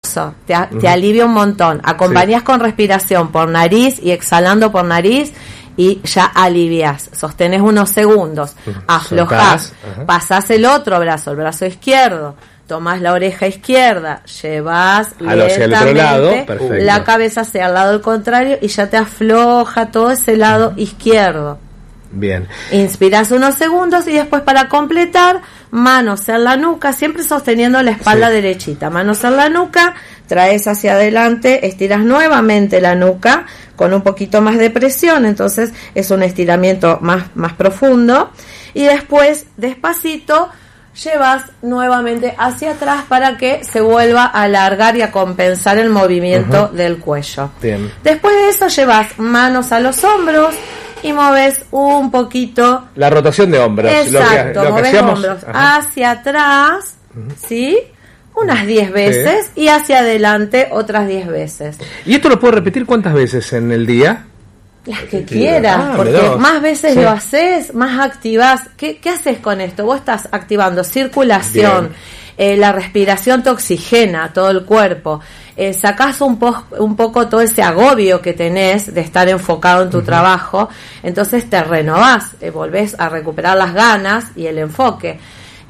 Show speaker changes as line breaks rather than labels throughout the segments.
te alivia un montón. Acompañás con respiración por nariz y exhalando por nariz y ya aliviás. Sostenés unos segundos, aflojás, pasás el otro brazo, el brazo izquierdo, tomás la oreja izquierda, llevás lentamente la cabeza hacia el lado contrario y ya te afloja todo ese lado izquierdo.
Bien.
Inspirás unos segundos y después, para completar, manos en la nuca, siempre sosteniendo la espalda derechita. Manos en la nuca, traes hacia adelante, estiras nuevamente la nuca con un poquito más de presión, entonces es un estiramiento más profundo. Y después, despacito, llevas nuevamente hacia atrás para que se vuelva a alargar y a compensar el movimiento del cuello.
Bien.
Después de eso, llevas manos a los hombros y moves un poquito
la rotación de hombros.
Exacto, moves hombros hacia atrás, ¿sí? Unas 10 veces y hacia adelante otras 10 veces.
¿Y esto lo puedo repetir cuántas veces en el día?
Las que quieras, porque más veces lo haces, más activás. ¿Qué haces con esto? Vos estás activando circulación, la respiración te oxigena todo el cuerpo, sacás un poco todo ese agobio que tenés de estar enfocado en tu trabajo, entonces te renovás, volvés a recuperar las ganas y el enfoque.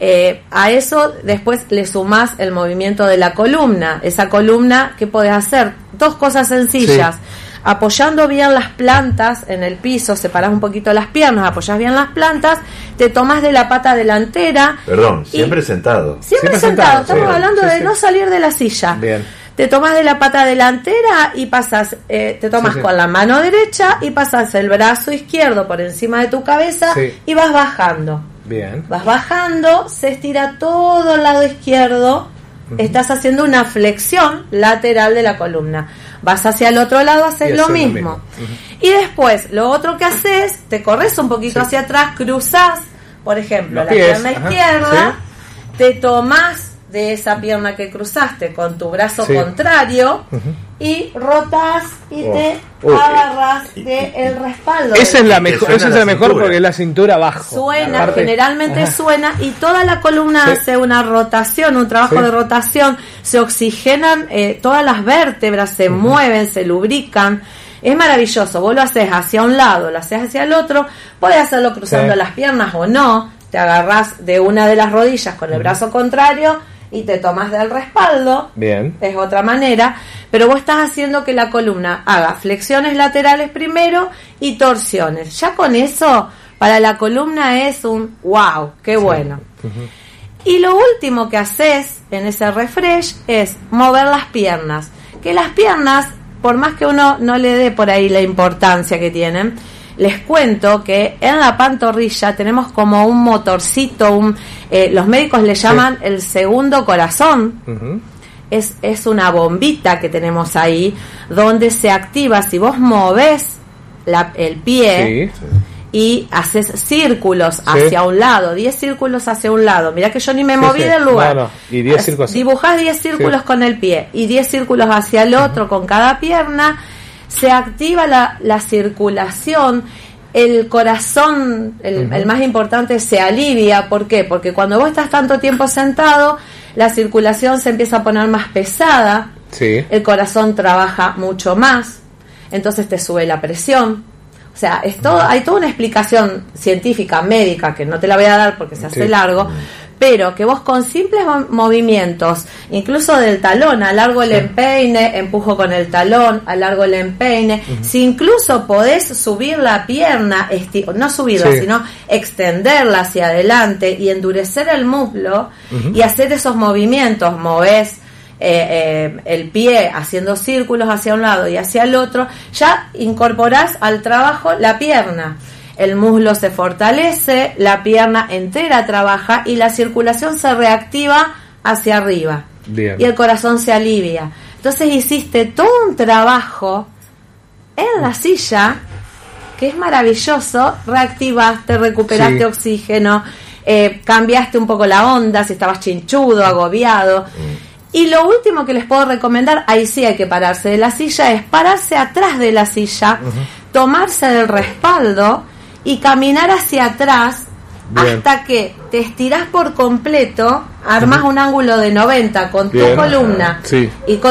A eso después le sumás el movimiento de la columna. Esa columna, ¿qué podés hacer? 2 cosas sencillas. Apoyando bien las plantas en el piso, separás un poquito las piernas, apoyás bien las plantas, te tomás de la pata delantera.
Perdón, siempre sentado.
Siempre sentado. Estamos hablando de no salir de la silla.
Bien.
Te tomás de la pata delantera y pasas, te tomas con la mano derecha y pasas el brazo izquierdo por encima de tu cabeza y vas bajando.
Bien.
Vas bajando, se estira todo el lado izquierdo, estás haciendo una flexión lateral de la columna. Vas hacia el otro lado, haces lo mismo. Y después, lo otro que haces, te corres un poquito hacia atrás, cruzás, por ejemplo, la pierna izquierda, te tomás de esa pierna que cruzaste con tu brazo contrario y rotás y te agarras del respaldo.
Esa es la mejor porque es la cintura abajo.
Suena, generalmente suena, y toda la columna hace una rotación, un trabajo de rotación, se oxigenan todas las vértebras, se mueven, se lubrican. Es maravilloso. Vos lo haces hacia un lado, lo haces hacia el otro, podés hacerlo cruzando las piernas o no, te agarrás de una de las rodillas con el brazo contrario y te tomas del respaldo.
Bien.
Es otra manera, pero vos estás haciendo que la columna haga flexiones laterales primero y torsiones. Ya con eso, para la columna es un wow, qué bueno. Y lo último que haces en ese refresh es mover las piernas. Que las piernas, por más que uno no le dé por ahí la importancia que tienen, les cuento que en la pantorrilla tenemos como un motorcito, los médicos le llaman el segundo corazón. Es una bombita que tenemos ahí donde se activa. Si vos movés el pie y haces círculos hacia un lado, 10 círculos hacia un lado, mirá que yo ni me moví del lugar,
y 10 círculos.
Dibujás 10 círculos con el pie y 10 círculos hacia el otro con cada pierna. Se activa la circulación, el corazón, el más importante, se alivia. ¿Por qué? Porque cuando vos estás tanto tiempo sentado, la circulación se empieza a poner más pesada, el corazón trabaja mucho más, entonces te sube la presión. O sea, hay toda una explicación científica, médica, que no te la voy a dar porque se hace largo, pero que vos con simples movimientos, incluso del talón, alargo el empeine, empujo con el talón, alargo el empeine, si incluso podés subir la pierna, no subirla, sino extenderla hacia adelante y endurecer el muslo y hacer esos movimientos, movés el pie haciendo círculos hacia un lado y hacia el otro, ya incorporás al trabajo la pierna. El muslo se fortalece, la pierna entera trabaja y la circulación se reactiva hacia arriba. Bien. Y el corazón se alivia. Entonces hiciste todo un trabajo en la silla que es maravilloso. Reactivaste, recuperaste oxígeno, cambiaste un poco la onda si estabas chinchudo, agobiado. Y lo último que les puedo recomendar, ahí sí hay que pararse de la silla, es pararse atrás de la silla, tomarse del respaldo y caminar hacia atrás hasta que te estirás por completo, armas un ángulo de 90 con tu columna y con